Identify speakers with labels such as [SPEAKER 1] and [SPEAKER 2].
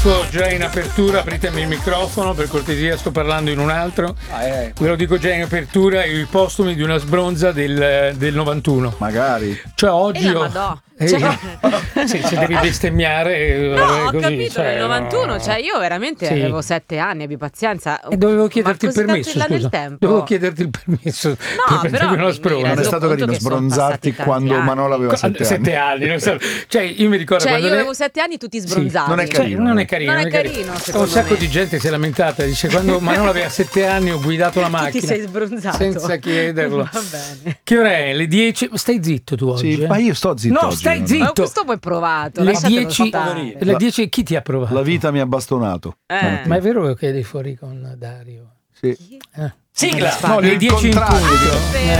[SPEAKER 1] Già in apertura, apritemi il microfono per cortesia, sto parlando in un altro. Ve lo dico già in apertura, i postumi di una sbronza del 91.
[SPEAKER 2] Magari.
[SPEAKER 1] Cioè oggi
[SPEAKER 3] se
[SPEAKER 1] devi bestemmiare.
[SPEAKER 3] No, ho
[SPEAKER 1] così,
[SPEAKER 3] capito, nel 91, cioè io veramente
[SPEAKER 1] Sì.
[SPEAKER 3] avevo 7 anni, abbi pazienza.
[SPEAKER 1] E dovevo chiederti il
[SPEAKER 3] così tanto
[SPEAKER 1] permesso,
[SPEAKER 3] in là nel
[SPEAKER 1] scusa.
[SPEAKER 3] tempo.
[SPEAKER 1] Dovevo chiederti il permesso per
[SPEAKER 3] però
[SPEAKER 1] prendermi una
[SPEAKER 3] mi
[SPEAKER 1] spronza.
[SPEAKER 2] Non è
[SPEAKER 3] rendo
[SPEAKER 2] stato
[SPEAKER 3] conto
[SPEAKER 2] carino
[SPEAKER 3] che sono
[SPEAKER 2] sbronzarti
[SPEAKER 3] passati
[SPEAKER 2] quando
[SPEAKER 3] tanti
[SPEAKER 2] Manola aveva 7 anni.
[SPEAKER 1] 7 anni, non so. Cioè io mi ricordo
[SPEAKER 3] Cioè
[SPEAKER 1] quando
[SPEAKER 3] io
[SPEAKER 1] lei...
[SPEAKER 3] avevo 7 anni, tutti sbronzati.
[SPEAKER 2] non è carino.
[SPEAKER 1] Non è carino.
[SPEAKER 3] Non è carino, secondo
[SPEAKER 1] un sacco
[SPEAKER 3] me.
[SPEAKER 1] di gente si è lamentata, dice quando Manola aveva 7 anni ho guidato la
[SPEAKER 3] Tu ti
[SPEAKER 1] macchina.
[SPEAKER 3] sei sbronzato.
[SPEAKER 1] Senza chiederlo.
[SPEAKER 3] Va bene.
[SPEAKER 1] Che ora è? Le 10? Stai zitto tu oggi?
[SPEAKER 2] Sì, ma io sto zitto.
[SPEAKER 1] No,
[SPEAKER 2] oggi,
[SPEAKER 1] stai
[SPEAKER 2] no?
[SPEAKER 1] zitto.
[SPEAKER 3] Ma questo poi provato.
[SPEAKER 1] Le
[SPEAKER 3] lasciatelo
[SPEAKER 1] 10,
[SPEAKER 3] stare.
[SPEAKER 1] le 10 chi ti ha provato?
[SPEAKER 2] La vita mi ha bastonato.
[SPEAKER 1] Ma è vero che eri fuori con Dario?
[SPEAKER 2] Sì.
[SPEAKER 1] Sigla! No, le
[SPEAKER 2] Il
[SPEAKER 1] 10 in
[SPEAKER 2] contrario.
[SPEAKER 1] punto.